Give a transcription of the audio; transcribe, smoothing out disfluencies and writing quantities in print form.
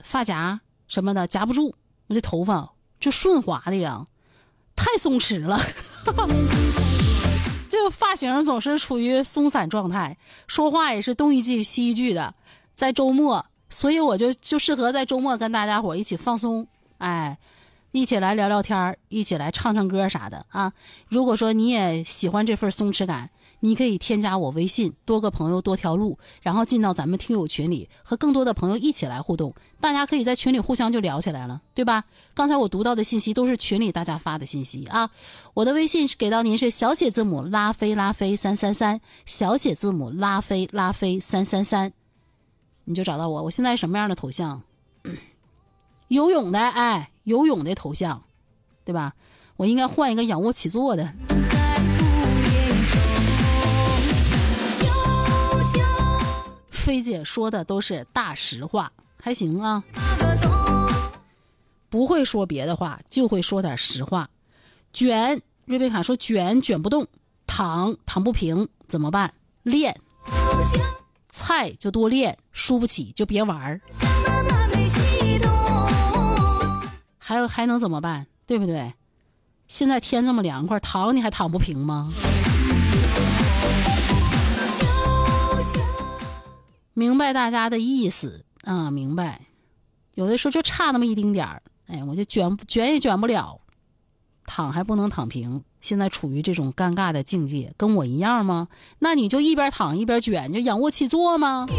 发夹什么的夹不住，我这头发就顺滑的呀，太松弛了。这个发型总是处于松散状态，说话也是东一句西一句的。在周末，所以我就适合在周末跟大家伙一起放松，一起来聊聊天，一起来唱唱歌啥的啊。如果说你也喜欢这份松弛感，你可以添加我微信，多个朋友多条路，然后进到咱们听友群里，和更多的朋友一起来互动。大家可以在群里互相就聊起来了，对吧？刚才我读到的信息都是群里大家发的信息啊。我的微信是给到您是小写字母拉菲333，小写字母拉菲333，你就找到我。我现在什么样的头像？游泳的，游泳的头像，对吧？我应该换一个仰卧起坐的。菲姐说的都是大实话，还行啊，不会说别的话，就会说点实话。卷，瑞贝卡说卷不动，躺不平怎么办？练，菜就多练，输不起就别玩。还能怎么办？对不对？现在天这么凉快，躺你还躺不平吗？明白大家的意思啊，明白。有的时候就差那么一丁点儿，我就卷也卷不了，躺还不能躺平。现在处于这种尴尬的境界，跟我一样吗？那你就一边躺一边卷，就仰卧起坐吗？